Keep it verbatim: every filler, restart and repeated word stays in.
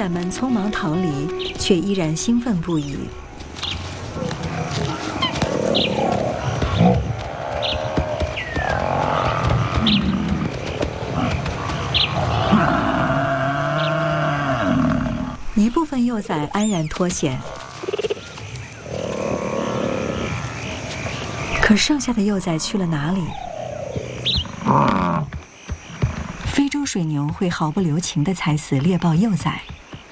仔们匆忙逃离，却依然兴奋不已。一部分幼崽安然脱险，可剩下的幼崽去了哪里？非洲水牛会毫不留情地踩死猎豹幼崽。